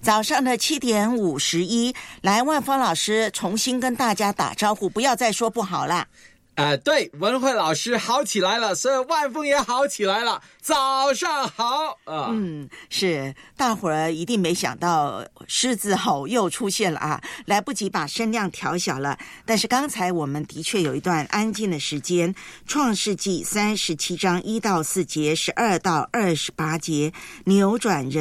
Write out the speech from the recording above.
早上的7:51，来，万峰老师重新跟大家打招呼，不要再说不好啦。 对，文慧老师好起来了，所以万峰也好起来了。早上好是，大伙儿一定没想到狮子吼又出现了啊，来不及把声量调小了。但是刚才我们的确有一段安静的时间，创世纪37章1到4节，12到28节，扭转人